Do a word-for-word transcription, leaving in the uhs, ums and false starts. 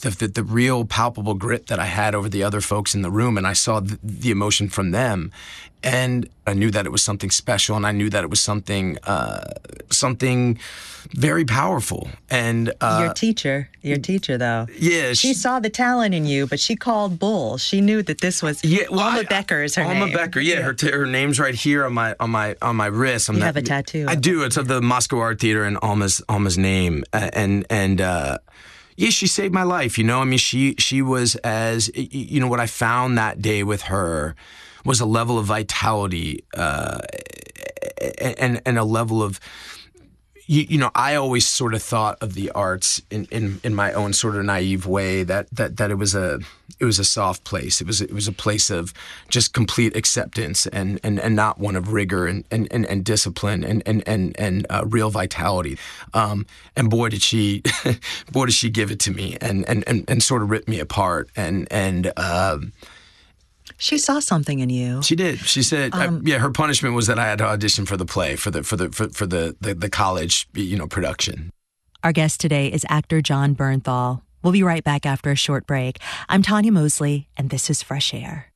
the, the the real palpable grit that I had over the other folks in the room, and I saw the, the emotion from them, and I knew that it was something special, and I knew that it was something uh, something very powerful. And uh, your teacher, your teacher though, yeah, she, she saw the talent in you, but she called bull. She knew that this was yeah, well, Alma I, Becker is her Alma name. Becker, yeah, yeah. her t- her name's right here on my on my on my wrist. I'm you not, have a tattoo. I do. It's of the Moscow Art Theater and Alma's Alma's name, uh, and and. Uh, Yeah, she saved my life, you know? I mean, she she was as, you know, what I found that day with her was a level of vitality uh, and, and a level of, you, you know, I always sort of thought of the arts in, in, in my own sort of naive way that, that that it was a it was a soft place. It was it was a place of just complete acceptance and and, and not one of rigor and and, and, and discipline and and and, and uh, real vitality. Um, and boy did she boy did she give it to me and and, and, and sort of rip me apart and and. Um, She saw something in you. She did. She said, um, I, "Yeah, her punishment was that I had to audition for the play, for the for the for, for the, the the college, you know, production." Our guest today is actor Jon Bernthal. We'll be right back after a short break. I'm Tanya Mosley, and this is Fresh Air.